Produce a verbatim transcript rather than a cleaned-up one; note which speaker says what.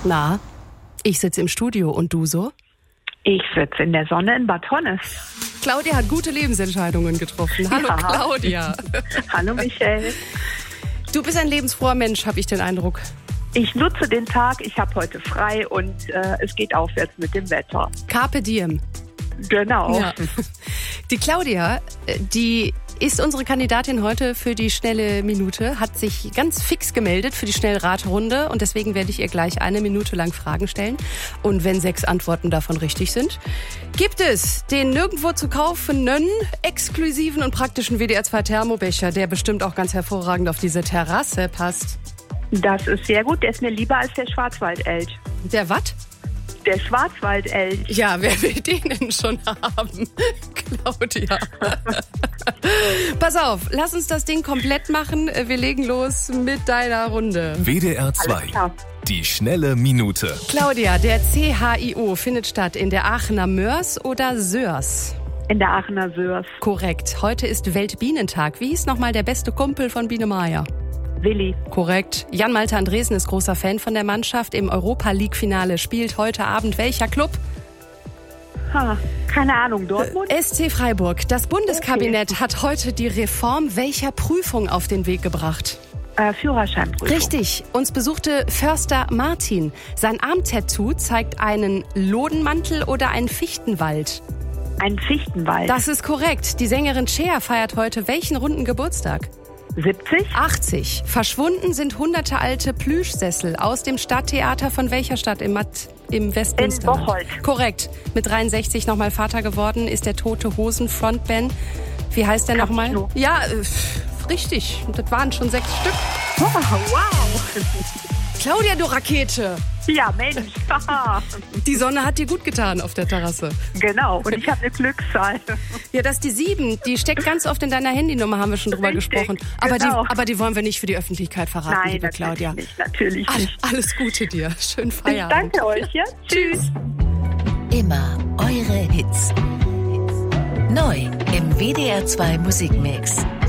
Speaker 1: Na, ich sitze im Studio und du so?
Speaker 2: Ich sitze in der Sonne in Bad Honnes.
Speaker 1: Claudia hat gute Lebensentscheidungen getroffen. Hallo
Speaker 2: Ja.
Speaker 1: Claudia.
Speaker 2: Hallo Michelle.
Speaker 1: Du bist ein lebensfroher Mensch, habe ich den Eindruck.
Speaker 2: Ich nutze den Tag, ich habe heute frei und äh, es geht aufwärts mit dem Wetter.
Speaker 1: Carpe diem.
Speaker 2: Genau.
Speaker 1: Ja. Die Claudia, die ist unsere Kandidatin heute für die schnelle Minute, hat sich ganz fix gemeldet für die Schnellraterunde und deswegen werde ich ihr gleich eine Minute lang Fragen stellen. Und wenn sechs Antworten davon richtig sind, gibt es den nirgendwo zu kaufenden, exklusiven und praktischen W D R zwei Thermobecher, der bestimmt auch ganz hervorragend auf diese Terrasse passt.
Speaker 2: Das ist sehr gut, der ist mir lieber als der Schwarzwaldelch.
Speaker 1: Der was?
Speaker 2: Der Schwarzwaldelch.
Speaker 1: Ja, wer will den denn schon haben? Claudia. Pass auf, lass uns das Ding komplett machen. Wir legen los mit deiner Runde.
Speaker 3: W D R zwei,
Speaker 2: Alles klar.
Speaker 3: die schnelle Minute.
Speaker 1: Claudia, der C H I O findet statt in der Aachener Mörs oder Sörs?
Speaker 2: In der Aachener Sörs.
Speaker 1: Korrekt. Heute ist Weltbienentag. Wie hieß nochmal der beste Kumpel von Biene Maya?
Speaker 2: Willi.
Speaker 1: Korrekt. Jan-Malte Andresen ist großer Fan von der Mannschaft. Im Europa-League-Finale spielt heute Abend welcher Club?
Speaker 2: Ha, keine Ahnung, Dortmund?
Speaker 1: S C Freiburg. Das Bundeskabinett okay. hat heute die Reform welcher Prüfung auf den Weg gebracht?
Speaker 2: Äh, Führerscheinprüfung.
Speaker 1: Richtig. Uns besuchte Förster Martin. Sein Armtattoo zeigt einen Lodenmantel oder einen Fichtenwald.
Speaker 2: Ein Fichtenwald.
Speaker 1: Das ist korrekt. Die Sängerin Cher feiert heute welchen runden Geburtstag?
Speaker 2: siebzig?
Speaker 1: achtzig. Verschwunden sind hunderte alte Plüschsessel aus dem Stadttheater von welcher Stadt im, Matt, im Westmünsterland?
Speaker 2: In Bocholt.
Speaker 1: Korrekt. Mit dreiundsechzig nochmal Vater geworden ist der Tote Hosen Frontman. Wie heißt der nochmal? Ja, äh, richtig. Das waren schon sechs Stück.
Speaker 2: Oh, wow.
Speaker 1: Claudia, du Rakete.
Speaker 2: Ja, Mensch.
Speaker 1: Die Sonne hat dir gut getan auf der Terrasse.
Speaker 2: Genau, und ich habe eine Glückszahl.
Speaker 1: Ja, das ist die sieben. Die steckt ganz oft in deiner Handynummer, haben wir schon drüber
Speaker 2: Richtig,
Speaker 1: gesprochen. Aber,
Speaker 2: genau.
Speaker 1: die, aber die wollen wir nicht für die Öffentlichkeit verraten,
Speaker 2: Nein,
Speaker 1: liebe
Speaker 2: natürlich
Speaker 1: Claudia.
Speaker 2: nicht, natürlich
Speaker 1: All,
Speaker 2: nicht.
Speaker 1: alles Gute dir. Schönen
Speaker 2: Ich
Speaker 1: Feierabend.
Speaker 2: danke euch, ja? Tschüss.
Speaker 4: Immer eure Hits. Neu im W D R zwei Musikmix.